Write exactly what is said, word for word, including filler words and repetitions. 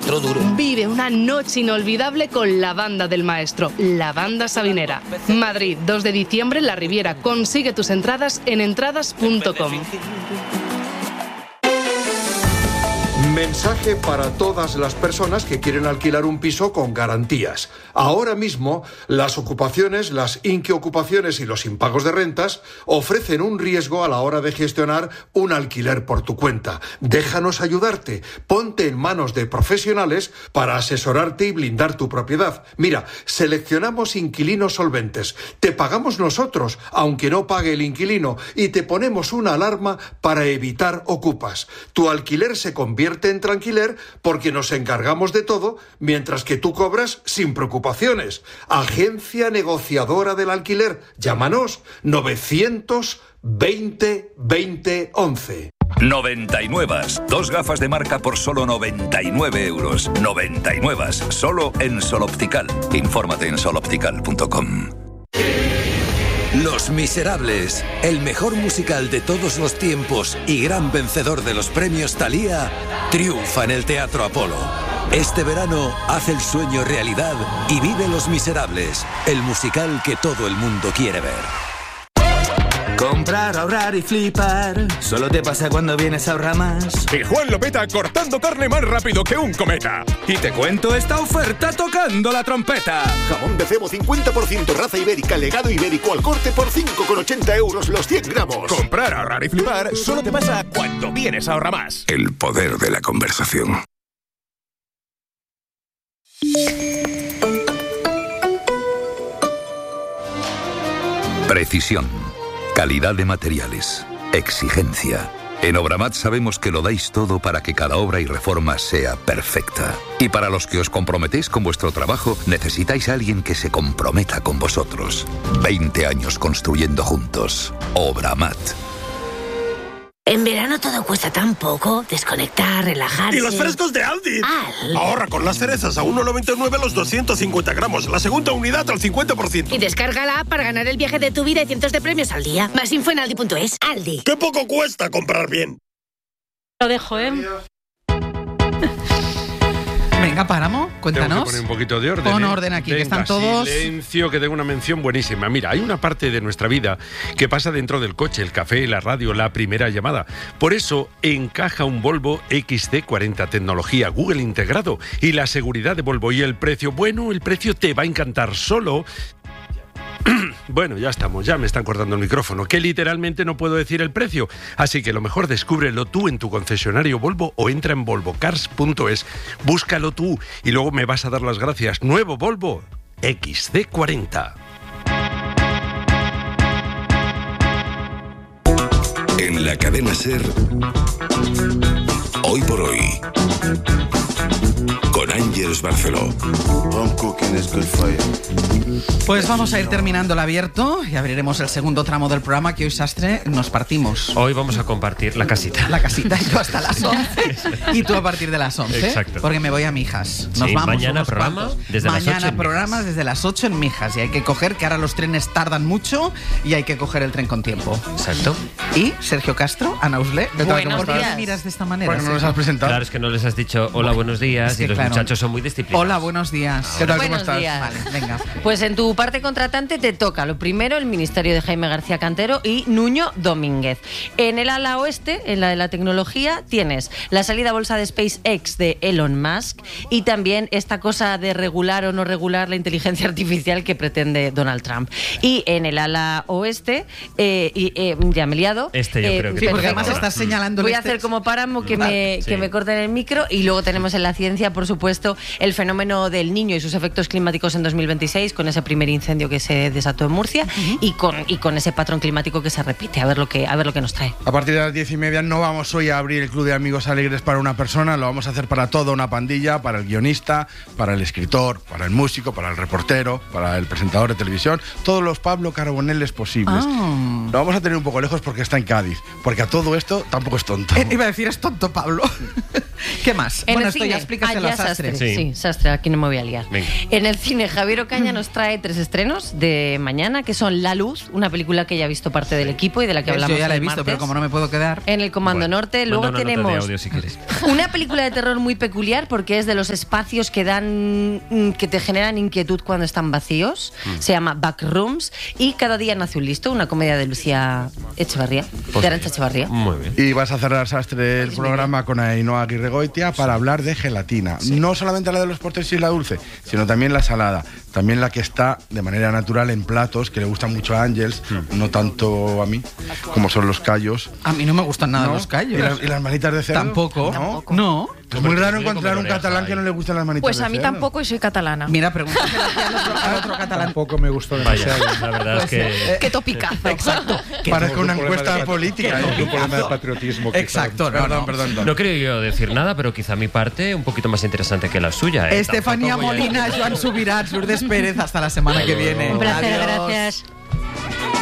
electro duro. Vive una noche inolvidable con la banda del maestro, la Banda Sabinera. Madrid, dos de diciembre, La Riviera. Consigue tus entradas en entradas punto com. Mensaje para todas las personas que quieren alquilar un piso con garantías. Ahora mismo, las ocupaciones, las inquiocupaciones y los impagos de rentas ofrecen un riesgo a la hora de gestionar un alquiler por tu cuenta. Déjanos ayudarte. Ponte en manos de profesionales para asesorarte y blindar tu propiedad. Mira, seleccionamos inquilinos solventes. Te pagamos nosotros, aunque no pague el inquilino, y te ponemos una alarma para evitar ocupas. Tu alquiler se convierte en tranquiler porque nos encargamos de todo mientras que tú cobras sin preocupaciones. Agencia negociadora del alquiler. Llámanos novecientos veinte veinte once. noventa y nueve. Dos gafas de marca por solo noventa y nueve euros. noventa y nueve. Solo en Sol Optical. Infórmate en sol optical punto com. Los Miserables, el mejor musical de todos los tiempos y gran vencedor de los premios Thalía, triunfa en el Teatro Apolo. Este verano haz el sueño realidad y vive Los Miserables, el musical que todo el mundo quiere ver. Comprar, ahorrar y flipar. Solo te pasa cuando vienes a Ahorramás. Y Juan Lopeta cortando carne más rápido que un cometa. Y te cuento esta oferta tocando la trompeta. Jamón de cebo cincuenta por ciento raza ibérica, legado ibérico al corte por cinco con ochenta euros los cien gramos. Comprar, ahorrar y flipar solo te pasa cuando vienes a Ahorramás. El poder de la conversación. Precisión. Calidad de materiales, exigencia. En Obramat sabemos que lo dais todo para que cada obra y reforma sea perfecta. Y para los que os comprometéis con vuestro trabajo, necesitáis a alguien que se comprometa con vosotros. veinte años construyendo juntos. Obramat. En verano todo cuesta tan poco. Desconectar, relajarse. ¡Y los frescos de Aldi! Aldi. Ahorra con las cerezas a uno noventa y nueve los doscientos cincuenta gramos. La segunda unidad al cincuenta por ciento. Y descarga la app para ganar el viaje de tu vida y cientos de premios al día. Más info en aldi punto es. Aldi. ¡Qué poco cuesta comprar bien! Lo dejo, ¿eh? Venga, Páramo, cuéntanos. Tengo que poner un poquito de orden. Pon ¿eh? orden aquí, Venga, que están todos... silencio, que tengo una mención buenísima. Mira, hay una parte de nuestra vida que pasa dentro del coche, el café, la radio, la primera llamada. Por eso encaja un Volvo X C cuarenta, tecnología Google integrado y la seguridad de Volvo y el precio. Bueno, el precio te va a encantar solo... Bueno, ya estamos, ya me están cortando el micrófono, que literalmente no puedo decir el precio. Así que lo mejor, descúbrelo tú en tu concesionario Volvo o entra en volvo cars punto es. Búscalo tú y luego me vas a dar las gracias. Nuevo Volvo X C cuarenta. En la cadena SER, hoy por hoy, con Ángeles Barceló. Pues vamos a ir terminando el abierto y abriremos el segundo tramo del programa, que hoy, Sastre, nos partimos. Hoy vamos a compartir la casita. La casita, y tú hasta las once. Y tú a partir de las once. Exacto. Porque me voy a Mijas. Nos Sí, vamos. mañana programa cuantos. desde las Mañana ocho en programa Mijas. desde las ocho en Mijas. Y hay que coger, que ahora los trenes tardan mucho y hay que coger el tren con tiempo. Exacto. Y Sergio Castro, Ana Usle. Buenos ¿Por qué días. miras de esta manera? Bueno, no los Sergio? has presentado. Claro, es que no les has dicho hola, buenos días, Es que y los claro. muchachos son muy disciplinados. Hola, buenos días. ¿Qué tal? ¿Cómo Buenos estás? días. Vale, venga. Pues en tu parte contratante te toca lo primero el ministerio de Jaime García Cantero y Nuño Domínguez. En el ala oeste, en la de la tecnología, tienes la salida a bolsa de SpaceX de Elon Musk y también esta cosa de regular o no regular la inteligencia artificial que pretende Donald Trump. Y en el ala oeste, eh, y, eh, ya me he liado. Este yo eh, creo que Sí, porque perfecto. además estás señalando Voy el a este- hacer como Páramo que, me, sí. que me corten el micro y luego tenemos en la ciencia, por supuesto, el fenómeno del Niño y sus efectos climáticos en dos mil veintiséis con ese primer incendio que se desató en Murcia uh-huh. y, con, y con ese patrón climático que se repite. A ver lo que, a ver lo que nos trae. A partir de las diez y media no vamos hoy a abrir el Club de Amigos Alegres para una persona, lo vamos a hacer para toda una pandilla, para el guionista, para el escritor, para el músico, para el reportero, para el presentador de televisión, todos los Pablo Carboneles posibles. Ah. Lo vamos a tener un poco lejos porque está en Cádiz, porque a todo esto tampoco es tonto. Eh, iba a decir, es tonto, Pablo. ¿Qué más? En bueno, el esto cine, ya explícaselo allá a Sastre. Sastre. Sí. Sí, Sastre, aquí no me voy a liar. Venga. En el cine, Javier Ocaña nos trae tres estrenos de mañana, que son La Luz, una película que ya ha visto parte del equipo y de la que hablamos Yo ya la he el visto, martes. pero como no me puedo quedar. En el Comando Bueno, Norte. Luego manda una nota de tenemos audio si quieres. una película de terror muy peculiar porque es de los espacios que dan mm, que te generan inquietud cuando están vacíos. Mm. Se llama Backrooms. Y Cada día nace un listo, una comedia de Lucía Echevarría, de Arantxa Echevarría. Muy bien. Y vas a cerrar, Sastre, el programa con Ainhoa Aguirregoitia para hablar de gelatina. No solamente la de los postres y la dulce, sino también la salada. También la que está de manera natural en platos, que le gustan mucho a Ángels, Mm. no tanto a mí, como son los callos. A mí no me gustan nada ¿No? los callos. ¿Y las, y las manitas de cerdo? Tampoco. No. No. Es muy raro encontrar un catalán que no le gusten las manitas Pues de a mí cerdo. tampoco y soy catalana. Mira, pregúntale al otro, al otro catalán. Tampoco me gustó Vaya, demasiado. la verdad es que... Qué topicazo. Exacto. Parece una un problema encuesta de- política. Es ¿eh? un problema de patriotismo. quizá. Exacto, no, Perdón, no. perdón. No creo yo decir nada, pero quizá mi parte un poquito más interesante que la suya. ¿eh? Estefanía Tampoco voy a- Molina, Joan Subirats, Lourdes Pérez, hasta la semana que viene. Un placer, Adiós. gracias.